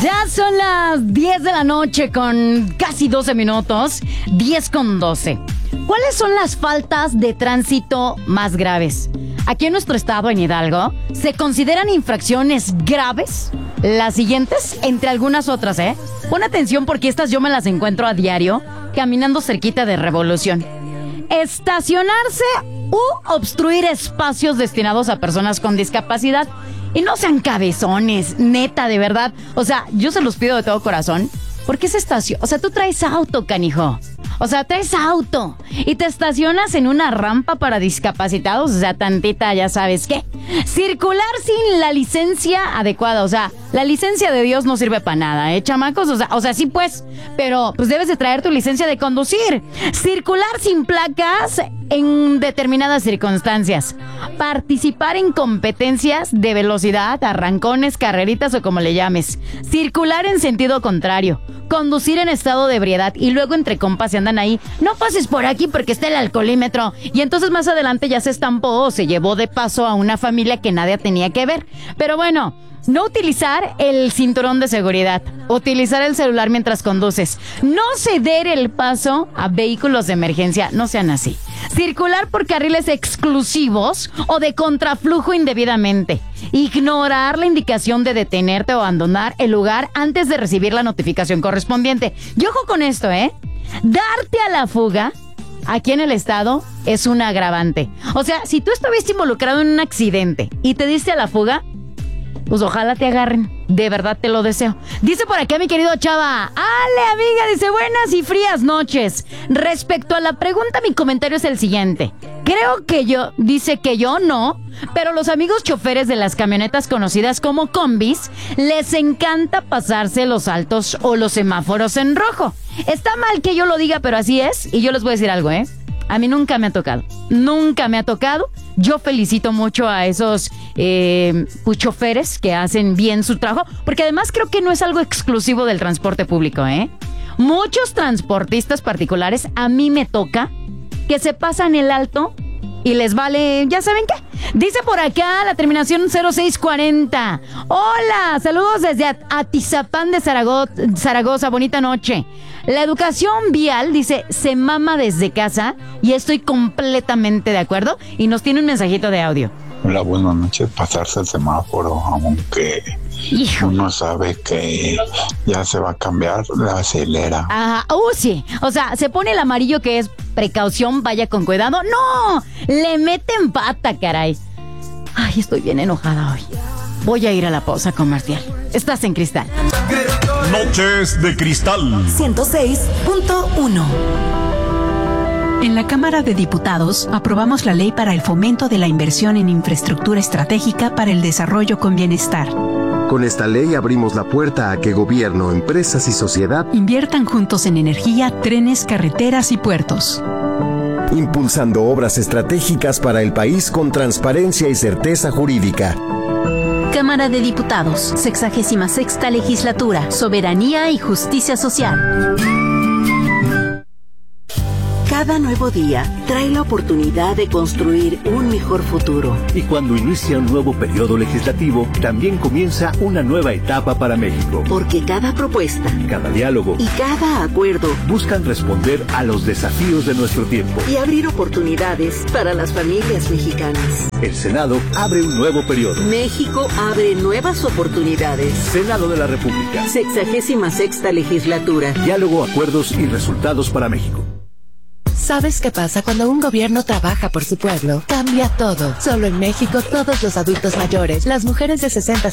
Ya son las 10 de la noche con casi 12 minutos, 10:12. ¿Cuáles son las faltas de tránsito más graves? Aquí en nuestro estado, en Hidalgo, se consideran infracciones graves las siguientes, entre algunas otras, Pon atención porque estas yo me las encuentro a diario, caminando cerquita de Revolución. Estacionarse u obstruir espacios destinados a personas con discapacidad. Y no sean cabezones, neta, de verdad. O sea, yo se los pido de todo corazón. ¿Por qué se estaciona? O sea, tú traes auto, canijo. O sea, traes auto y te estacionas en una rampa para discapacitados. O sea, tantita, ya sabes qué. Circular sin la licencia adecuada. O sea, la licencia de Dios no sirve para nada, chamacos? O sea, sí pues. Pero pues debes de traer tu licencia de conducir. Circular sin placas en determinadas circunstancias. Participar en competencias de velocidad, arrancones, carreritas o como le llames. Circular en sentido contrario. Conducir en estado de ebriedad y luego entre compas se andan ahí. No pases por aquí porque está el alcoholímetro. Y entonces más adelante ya se estampó o se llevó de paso a una familia que nadie tenía que ver. Pero bueno, no utilizar el cinturón de seguridad. Utilizar el celular mientras conduces. No ceder el paso a vehículos de emergencia. No sean así. Circular por carriles exclusivos o de contraflujo indebidamente. Ignorar la indicación de detenerte o abandonar el lugar antes de recibir la notificación correspondiente. Y ojo con esto, Darte a la fuga aquí en el estado es un agravante. O sea, si tú estuviste involucrado en un accidente y te diste a la fuga, pues ojalá te agarren. De verdad te lo deseo. Dice por acá mi querido Chava. Ale, amiga, dice buenas y frías noches. Respecto a la pregunta, mi comentario es el siguiente. Dice que yo no, pero los amigos choferes de las camionetas conocidas como combis, les encanta pasarse los altos o los semáforos en rojo. Está mal que yo lo diga, pero así es. Y yo les voy a decir algo, A mí nunca me ha tocado. Nunca me ha tocado. Yo felicito mucho a esos choferes que hacen bien su trabajo, porque además creo que no es algo exclusivo del transporte público, Muchos transportistas particulares, a mí me toca que se pasan el alto y les vale, ¿ya saben qué? Dice por acá la terminación 0640. Hola, saludos desde Atizapán de Zaragoza, bonita noche. La educación vial, dice, se mama desde casa y estoy completamente de acuerdo. Y nos tiene un mensajito de audio. Hola, buenas noches. Pasarse el semáforo, aunque uno sabe que ya se va a cambiar, la acelera. Ajá, sí. O sea, se pone el amarillo que es precaución, vaya con cuidado. ¡No! Le meten pata, caray. Ay, estoy bien enojada hoy. Voy a ir a la pausa comercial. Estás en Cristal. Noches de Cristal 106.1. En la Cámara de Diputados aprobamos la ley para el fomento de la inversión en infraestructura estratégica para el desarrollo con bienestar. Con esta ley abrimos la puerta a que gobierno, empresas y sociedad inviertan juntos en energía, trenes, carreteras y puertos. Impulsando obras estratégicas para el país con transparencia y certeza jurídica. Cámara de Diputados, 66ª Legislatura, Soberanía y Justicia Social. Cada nuevo día trae la oportunidad de construir un mejor futuro. Y cuando inicia un nuevo periodo legislativo, también comienza una nueva etapa para México. Porque cada propuesta, cada diálogo y cada acuerdo buscan responder a los desafíos de nuestro tiempo y abrir oportunidades para las familias mexicanas. El Senado abre un nuevo periodo. México abre nuevas oportunidades. Senado de la República. 66ª Legislatura. Diálogo, acuerdos y resultados para México. ¿Sabes qué pasa cuando un gobierno trabaja por su pueblo? Cambia todo. Solo en México, todos los adultos mayores, las mujeres de 60